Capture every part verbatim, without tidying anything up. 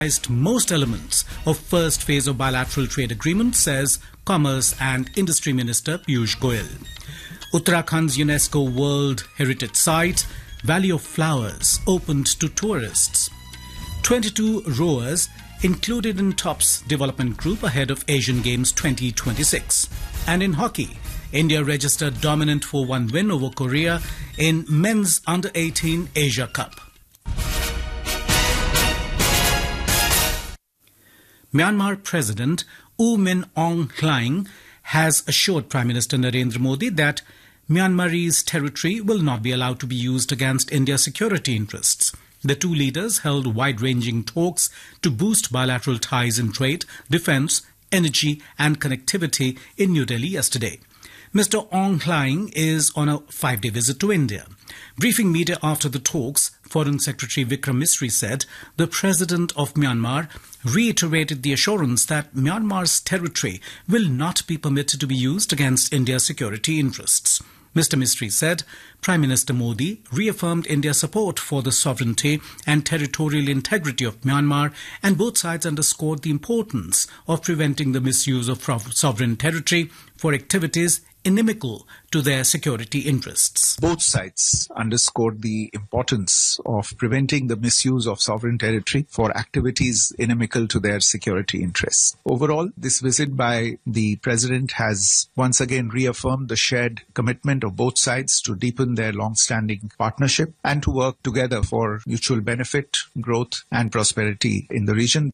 most elements of first phase of bilateral trade agreement, says Commerce and Industry Minister Piyush Goyal. Uttarakhand's UNESCO World Heritage Site, Valley of Flowers, opened to tourists. twenty-two rowers included in TOPS development group ahead of Asian Games twenty twenty-six. And in hockey, India registered dominant four one win over Korea in men's under eighteen Asia Cup. Myanmar President U Min Aung Hlaing has assured Prime Minister Narendra Modi that Myanmarese territory will not be allowed to be used against India's security interests. The two leaders held wide-ranging talks to boost bilateral ties in trade, defence, energy and connectivity in New Delhi yesterday. Mister Aung Hlaing is on a five-day visit to India. Briefing media after the talks, Foreign Secretary Vikram Misri said the President of Myanmar reiterated the assurance that Myanmar's territory will not be permitted to be used against India's security interests. Mister Misri said Prime Minister Modi reaffirmed India's support for the sovereignty and territorial integrity of Myanmar, and both sides underscored the importance of preventing the misuse of sovereign territory for activities inimical to their security interests. Both sides underscored the importance of preventing the misuse of sovereign territory for activities inimical to their security interests. Overall, this visit by the President has once again reaffirmed the shared commitment of both sides to deepen their long-standing partnership and to work together for mutual benefit, growth and prosperity in the region.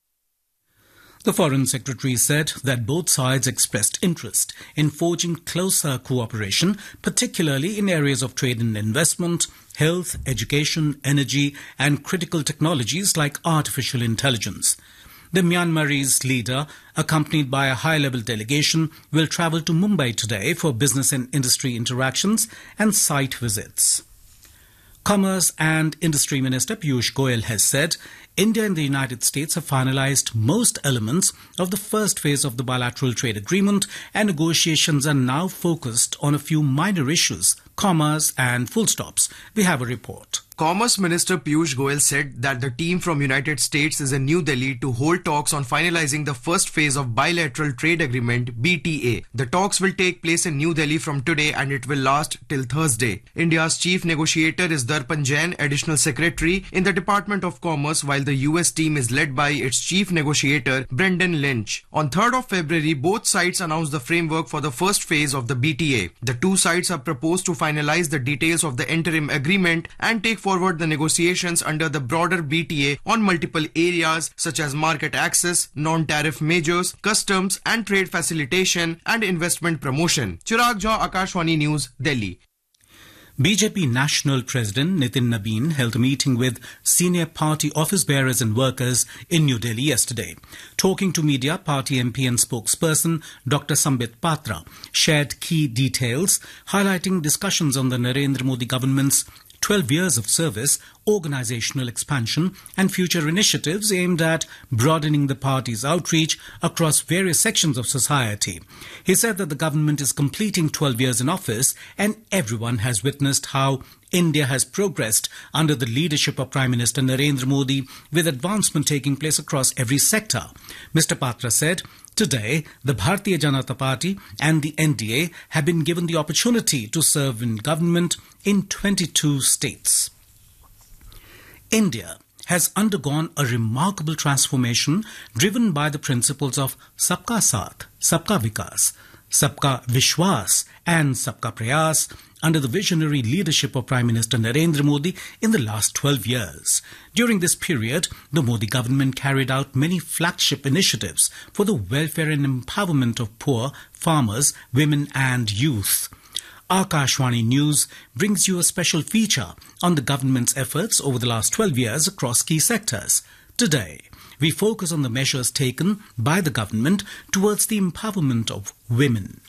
The Foreign Secretary said that both sides expressed interest in forging closer cooperation, particularly in areas of trade and investment, health, education, energy and critical technologies like artificial intelligence. The Myanmarese leader, accompanied by a high-level delegation, will travel to Mumbai today for business and industry interactions and site visits. Commerce and Industry Minister Piyush Goyal has said India and the United States have finalized most elements of the first phase of the bilateral trade agreement, and negotiations are now focused on a few minor issues, commas and full stops. We have a report. Commerce Minister Piyush Goyal said that the team from United States is in New Delhi to hold talks on finalizing the first phase of bilateral trade agreement B T A. The talks will take place in New Delhi from today and it will last till Thursday. India's chief negotiator is Darpan Jain, additional secretary in the Department of Commerce, while the U S team is led by its chief negotiator Brendan Lynch. On third of February, both sides announced the framework for the first phase of the B T A. The two sides are proposed to finalize the details of the interim agreement and take forward the negotiations under the broader B T A on multiple areas such as market access, non-tariff measures, customs and trade facilitation and investment promotion. Chirag Jha, Akashvani News, Delhi. B J P National President Nitin Nabin held a meeting with senior party office bearers and workers in New Delhi yesterday. Talking to media, party M P and spokesperson Doctor Sambit Patra shared key details, highlighting discussions on the Narendra Modi government's twelve years of service, organizational expansion and future initiatives aimed at broadening the party's outreach across various sections of society. He said that the government is completing twelve years in office and everyone has witnessed how India has progressed under the leadership of Prime Minister Narendra Modi, with advancement taking place across every sector. Mister Patra said, today, the Bharatiya Janata Party and the N D A have been given the opportunity to serve in government in twenty-two states. India has undergone a remarkable transformation driven by the principles of Sabka Saath, Sabka Vikas, Sabka Vishwas and Sabka Prayas under the visionary leadership of Prime Minister Narendra Modi in the last twelve years. During this period, the Modi government carried out many flagship initiatives for the welfare and empowerment of poor, farmers, women and youth. Akashvani News brings you a special feature on the government's efforts over the last twelve years across key sectors. Today, we focus on the measures taken by the government towards the empowerment of women.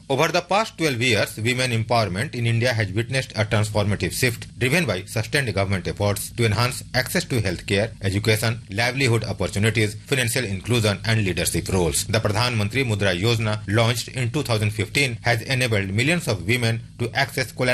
Over the past twelve years, women empowerment in India has witnessed a transformative shift driven by sustained government efforts to enhance access to healthcare, education, livelihood opportunities, financial inclusion and leadership roles. The Pradhan Mantri Mudra Yojana launched in two thousand fifteen has enabled millions of women to access